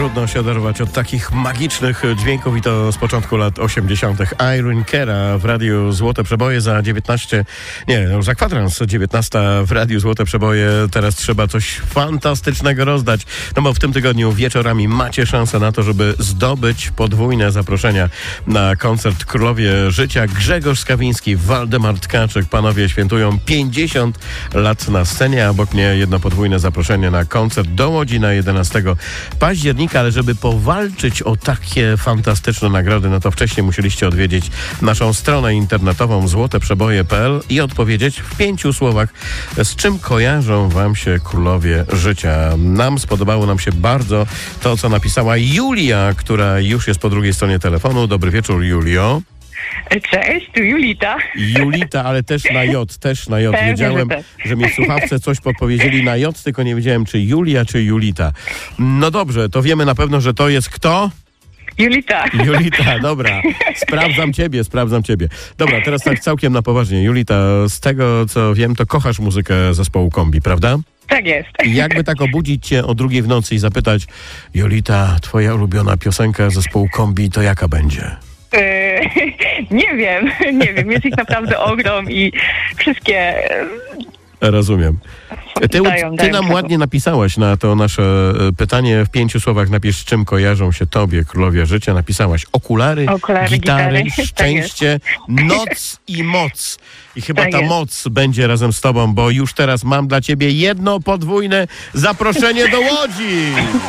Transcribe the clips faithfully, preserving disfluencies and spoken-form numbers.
Trudno się oderwać od takich magicznych dźwięków i to z początku lat osiemdziesiątych. Irene Cara w Radiu Złote Przeboje za dziewiętnaście, nie, no za kwadrans dziewiętnasta w Radiu Złote Przeboje. Teraz trzeba coś fantastycznego rozdać, no bo w tym tygodniu wieczorami macie szansę na to, żeby zdobyć podwójne zaproszenia na koncert Królowie Życia. Grzegorz Skawiński, Waldemar Tkaczyk, panowie świętują pięćdziesiąt lat na scenie, a obok mnie jedno podwójne zaproszenie na koncert do Łodzi na jedenastego października, ale żeby powalczyć o takie fantastyczne nagrody, no to wcześniej musieliście odwiedzić naszą stronę internetową złote przeboje kropka p l i odpowiedzieć w pięciu słowach, z czym kojarzą wam się Królowie Życia. Nam spodobało nam się bardzo to, co napisała Julia, która już jest po drugiej stronie telefonu. Dobry wieczór, Julio. Cześć, tu Julita. Julita, ale też na J, też na J. Pewnie, Wiedziałem, że, że mi w słuchawce coś podpowiedzieli na J, tylko nie wiedziałem, czy Julia, czy Julita. No dobrze, to wiemy na pewno, że to jest kto? Julita. Julita, dobra. Sprawdzam ciebie, sprawdzam ciebie. Dobra, teraz tak całkiem na poważnie. Julita, z tego, co wiem, to kochasz muzykę zespołu Kombi, prawda? Tak jest. Jakby tak obudzić cię o drugiej w nocy i zapytać: Julita, twoja ulubiona piosenka zespołu Kombi to jaka będzie? Yy, nie wiem, nie wiem. Jest ich naprawdę ogrom i wszystkie... Rozumiem. Ty, dają, ty dają nam tego. ładnie napisałaś na to nasze pytanie. W pięciu słowach napisz, z czym kojarzą się tobie Królowie Życia. Napisałaś okulary, Okulary, gitary, gitary. szczęście, noc i moc. I chyba Tak ta jest. moc będzie razem z tobą, bo już teraz mam dla ciebie jedno podwójne zaproszenie do Łodzi.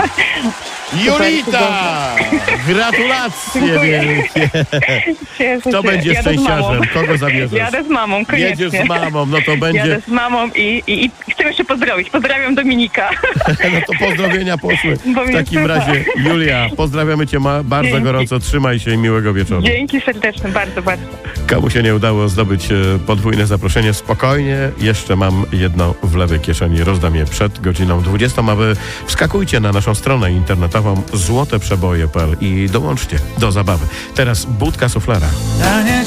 Julita! Gratulacje Dziękuję. wielkie! Cieszę Kto się. będzie Jadę z mamą. szczęściarzem? Kogo zabierzesz? Jadę z mamą, koniecznie. Jedziesz z mamą, no to będzie... Jadę z mamą i, i, i chcę jeszcze pozdrowić. Pozdrawiam Dominika. No to pozdrowienia poszły. Bo W mnie takim słucha. razie, Julia, pozdrawiamy cię ma bardzo Dzięki. gorąco. Trzymaj się i miłego wieczoru. Dzięki serdeczne, bardzo, bardzo. Komu się nie udało zdobyć e, podwójne zaproszenie, spokojnie. Jeszcze mam jedno w lewej kieszeni. Rozdam je przed godziną dwudziestą, a wy wskakujcie na naszą stronę internetową złote przeboje kropka p l i dołączcie do zabawy. Teraz budka suflera.